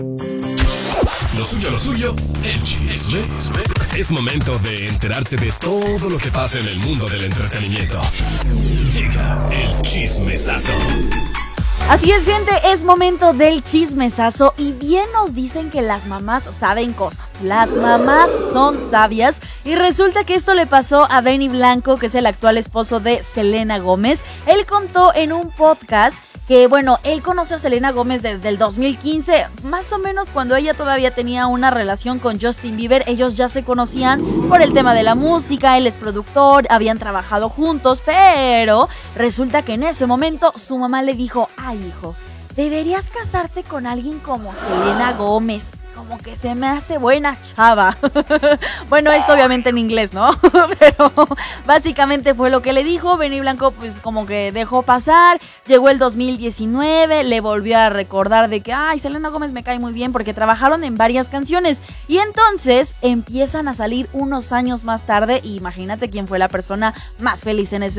Lo suyo, el chisme. Es momento de enterarte de todo lo que pasa en el mundo del entretenimiento. Llega el chismesazo. Así es, gente, es momento del chismesazo y bien nos dicen que las mamás saben cosas. Las mamás son sabias y resulta que esto le pasó a Benny Blanco, que es el actual esposo de Selena Gómez. Él contó en un podcast que, bueno, él conoce a Selena Gómez desde el 2015, más o menos cuando ella todavía tenía una relación con Justin Bieber. Ellos ya se conocían por el tema de la música, él es productor, habían trabajado juntos, pero resulta que en ese momento su mamá le dijo: ay, hijo, deberías casarte con alguien como Selena Gómez. Como que se me hace buena chava. Bueno, esto obviamente en inglés, ¿no? Pero básicamente fue lo que le dijo. Benny Blanco pues como que dejó pasar. Llegó el 2019, le volvió a recordar de que, ay, Selena Gómez me cae muy bien, porque trabajaron en varias canciones. Y entonces empiezan a salir unos años más tarde. Y imagínate quién fue la persona más feliz en ese